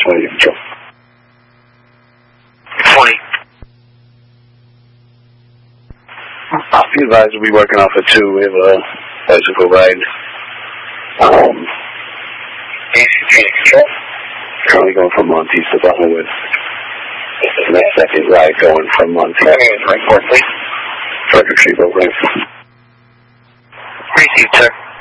20 control. 20. Be advised we'll be working off at 2. We have a bicycle ride. Control. Currently going from Monteith to Buttonwood. And that second ride going from Monteith. Report, please. Frederick Street, over. Received, sir.